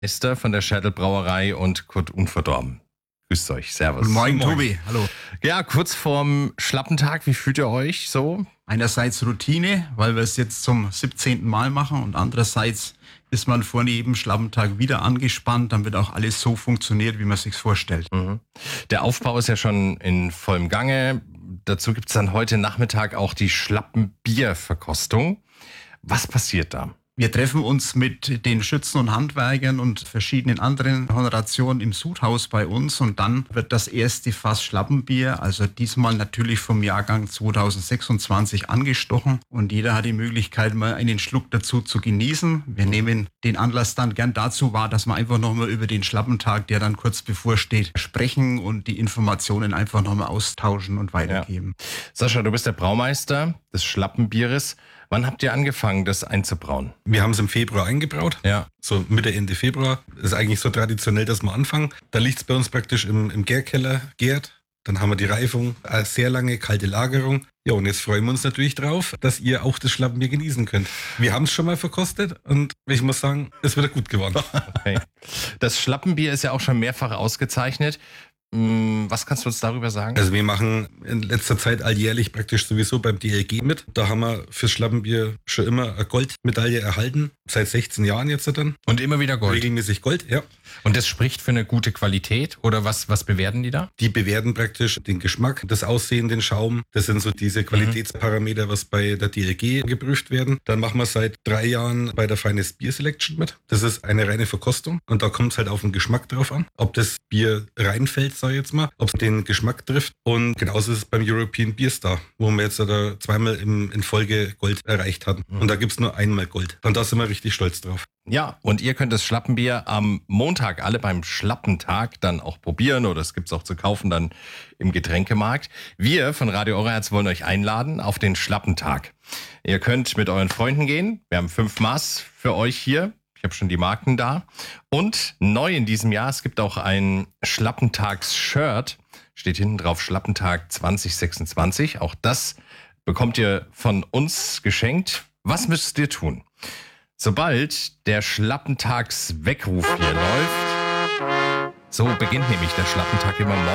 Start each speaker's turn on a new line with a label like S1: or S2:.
S1: Esther von der Schertl Brauerei und Kurt Unverdorben. Grüßt euch, servus.
S2: Moin, Tobi, hallo.
S1: Ja, kurz vorm Schlappentag, wie fühlt ihr euch so?
S2: Einerseits Routine, weil wir es jetzt zum 17. Mal machen und andererseits ist man vor jedem Schlappentag wieder angespannt, damit auch alles so funktioniert, wie man es sich vorstellt.
S1: Der Aufbau ist ja schon in vollem Gange. Dazu gibt es dann heute Nachmittag auch die Schlappenbierverkostung. Was passiert da?
S2: Wir treffen uns mit den Schützen und Handwerkern und verschiedenen anderen Honorationen im Sudhaus bei uns und dann wird das erste Fass Schlappenbier, also diesmal natürlich vom Jahrgang 2026 angestochen und jeder hat die Möglichkeit, mal einen Schluck dazu zu genießen. Wir nehmen den Anlass dann gern dazu wahr, dass wir einfach nochmal über den Schlappentag, der dann kurz bevorsteht, sprechen und die Informationen einfach nochmal austauschen und weitergeben.
S1: Ja. Sascha, du bist der Braumeister des Schlappenbieres. Wann habt ihr angefangen, das einzubrauen?
S3: Wir haben es im Februar eingebraut.
S1: Ja.
S3: So Mitte, Ende Februar. Das ist eigentlich so traditionell, dass wir anfangen. Da liegt es bei uns praktisch im Gärkeller, gärt. Dann haben wir die Reifung, eine sehr lange kalte Lagerung. Ja, und jetzt freuen wir uns natürlich drauf, dass ihr auch das Schlappenbier genießen könnt. Wir haben es schon mal verkostet und ich muss sagen, es wird gut geworden.
S1: Okay. Das Schlappenbier ist ja auch schon mehrfach ausgezeichnet. Was kannst du uns darüber sagen?
S3: Also wir machen in letzter Zeit alljährlich praktisch sowieso beim DLG mit. Da haben wir fürs Schlappenbier schon immer eine Goldmedaille erhalten. Seit 16 Jahren jetzt dann.
S1: Und immer wieder Gold.
S3: Regelmäßig Gold, ja.
S1: Und das spricht für eine gute Qualität? Oder was bewerten die da?
S3: Die bewerten praktisch den Geschmack, das Aussehen, den Schaum. Das sind so diese Qualitätsparameter, was bei der DLG geprüft werden. Dann machen wir seit 3 Jahren bei der Finest Beer Selection mit. Das ist eine reine Verkostung. Und da kommt es halt auf den Geschmack drauf an. Ob das Bier reinfällt, sag ich jetzt mal, ob es den Geschmack trifft. Und genauso ist es beim European Beer Star, wo wir jetzt da zweimal in Folge Gold erreicht hatten. Und da gibt es nur einmal Gold. Und da sind wir richtig stolz drauf.
S1: Ja, und ihr könnt das Schlappenbier am Montag alle beim Schlappentag dann auch probieren oder es gibt's auch zu kaufen dann im Getränkemarkt. Wir von Radio Oberherz wollen euch einladen auf den Schlappentag. Ihr könnt mit euren Freunden gehen. Wir haben 5 Maß für euch hier. Ich habe schon die Marken da. Und neu in diesem Jahr, es gibt auch ein Schlappentags-Shirt. Steht hinten drauf Schlappentag 2026. Auch das bekommt ihr von uns geschenkt. Was müsst ihr tun? Sobald der Schlappentags-Weckruf hier läuft, so beginnt nämlich der Schlappentag immer morgens.